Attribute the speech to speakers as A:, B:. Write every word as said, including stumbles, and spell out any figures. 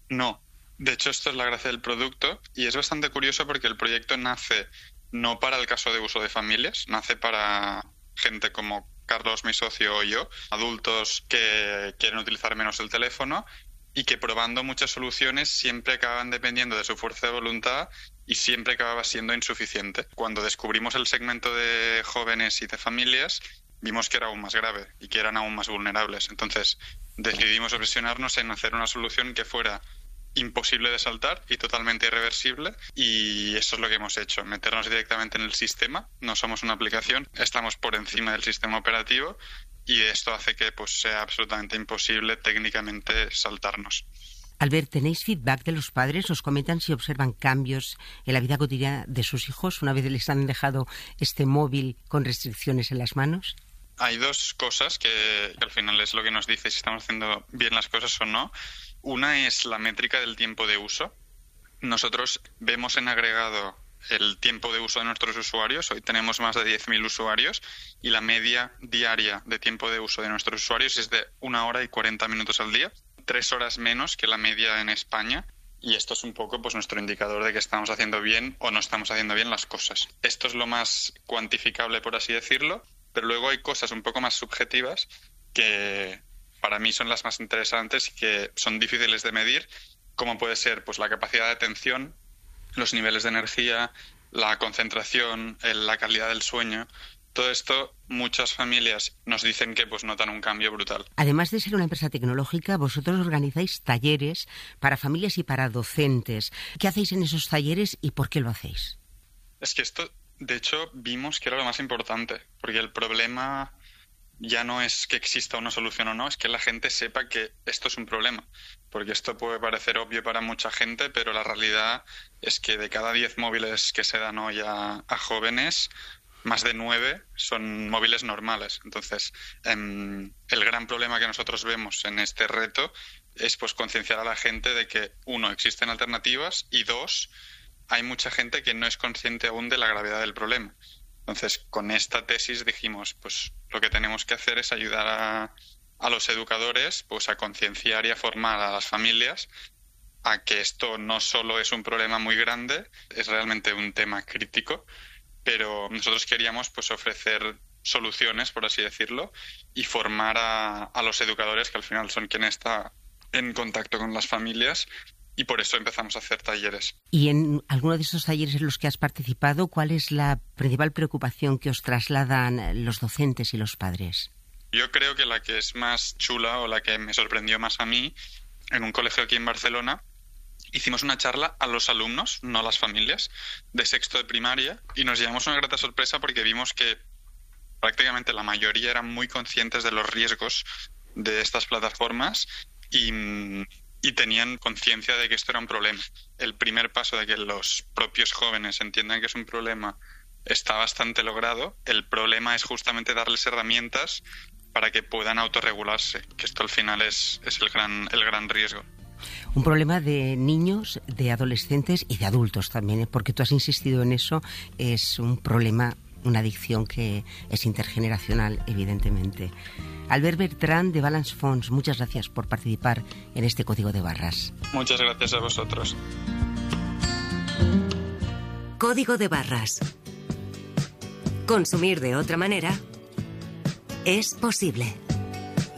A: No. De hecho, esto es la gracia del producto y es bastante curioso porque el proyecto nace no para el caso de uso de familias, nace para gente como Carlos, mi socio, o yo, adultos que quieren utilizar menos el teléfono y que probando muchas soluciones siempre acaban dependiendo de su fuerza de voluntad y siempre acababa siendo insuficiente. Cuando descubrimos el segmento de jóvenes y de familias, vimos que era aún más grave y que eran aún más vulnerables. Entonces, decidimos obsesionarnos en hacer una solución que fuera imposible de saltar y totalmente irreversible, y eso es lo que hemos hecho, meternos directamente en el sistema. No somos una aplicación, estamos por encima del sistema operativo y esto hace que pues sea absolutamente imposible técnicamente saltarnos.
B: Albert, ¿tenéis feedback de los padres? ¿Os comentan si observan cambios en la vida cotidiana de sus hijos una vez les han dejado este móvil con restricciones en las manos?
A: Hay dos cosas que, que al final es lo que nos dice si estamos haciendo bien las cosas o no. Una es la métrica del tiempo de uso. Nosotros vemos en agregado el tiempo de uso de nuestros usuarios. Hoy tenemos más de diez mil usuarios y la media diaria de tiempo de uso de nuestros usuarios es de una hora y cuarenta minutos al día, tres horas menos que la media en España. Y esto es un poco pues nuestro indicador de que estamos haciendo bien o no estamos haciendo bien las cosas. Esto es lo más cuantificable, por así decirlo, pero luego hay cosas un poco más subjetivas que para mí son las más interesantes y que son difíciles de medir, como puede ser pues la capacidad de atención, los niveles de energía, la concentración, la calidad del sueño. Todo esto, muchas familias nos dicen que pues notan un cambio brutal.
B: Además de ser una empresa tecnológica, vosotros organizáis talleres para familias y para docentes. ¿Qué hacéis en esos talleres y por qué lo hacéis?
A: Es que esto, de hecho, vimos que era lo más importante, porque el problema ya no es que exista una solución o no, es que la gente sepa que esto es un problema. Porque esto puede parecer obvio para mucha gente, pero la realidad es que de cada diez móviles que se dan hoy a, a jóvenes, más de nueve son móviles normales. Entonces, eh, el gran problema que nosotros vemos en este reto es pues concienciar a la gente de que, uno, existen alternativas y dos, hay mucha gente que no es consciente aún de la gravedad del problema. Entonces, con esta tesis dijimos, pues lo que tenemos que hacer es ayudar a, a los educadores pues a concienciar y a formar a las familias a que esto no solo es un problema muy grande, es realmente un tema crítico, pero nosotros queríamos pues ofrecer soluciones, por así decirlo, y formar a, a los educadores, que al final son quienes están en contacto con las familias, y por eso empezamos a hacer talleres.
B: Y en alguno de esos talleres en los que has participado, ¿cuál es la principal preocupación que os trasladan los docentes y los padres?
A: Yo creo que la que es más chula o la que me sorprendió más a mí, en un colegio aquí en Barcelona, hicimos una charla a los alumnos, no a las familias, de sexto de primaria, y nos llevamos una grata sorpresa porque vimos que prácticamente la mayoría eran muy conscientes de los riesgos de estas plataformas y, y tenían conciencia de que esto era un problema. El primer paso de que los propios jóvenes entiendan que es un problema está bastante logrado. El problema es justamente darles herramientas para que puedan autorregularse, que esto al final es, es el gran, el gran riesgo.
B: Un problema de niños, de adolescentes y de adultos también, ¿eh? Porque tú has insistido en eso, es un problema, una adicción que es intergeneracional, evidentemente. Albert Bertran, de Balance Funds, muchas gracias por participar en este Código de Barras.
A: Muchas gracias a vosotros.
C: Código de Barras. Consumir de otra manera es posible.